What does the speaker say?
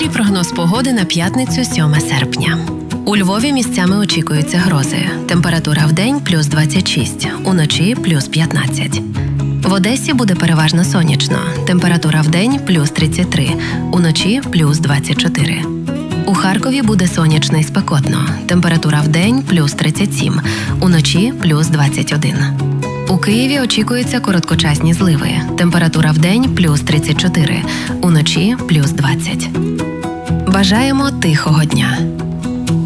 Такий прогноз погоди на п'ятницю 7 серпня. У Львові місцями очікуються грози. Температура вдень – плюс 26, уночі – плюс 15. В Одесі буде переважно сонячно. Температура вдень – плюс 33, уночі – плюс 24. У Харкові буде сонячно і спекотно. Температура вдень – плюс 37, уночі – плюс 21. У Києві очікуються короткочасні зливи. Температура вдень – плюс 34, уночі – плюс 20. Бажаємо тихого дня!